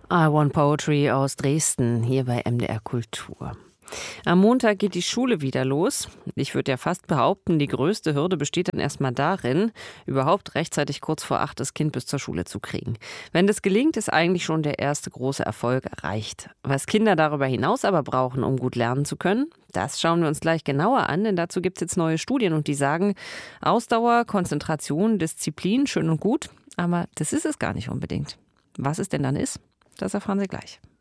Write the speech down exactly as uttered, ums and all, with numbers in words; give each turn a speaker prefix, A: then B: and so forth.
A: I Want Poetry aus Dresden, hier bei M D R Kultur. Am Montag geht die Schule wieder los. Ich würde ja fast behaupten, die größte Hürde besteht dann erstmal darin, überhaupt rechtzeitig kurz vor acht das Kind bis zur Schule zu kriegen. Wenn das gelingt, ist eigentlich schon der erste große Erfolg erreicht. Was Kinder darüber hinaus aber brauchen, um gut lernen zu können, das schauen wir uns gleich genauer an, denn dazu gibt es jetzt neue Studien und die sagen, Ausdauer, Konzentration, Disziplin, schön und gut, aber das ist es gar nicht unbedingt. Was es denn dann ist, das erfahren Sie gleich.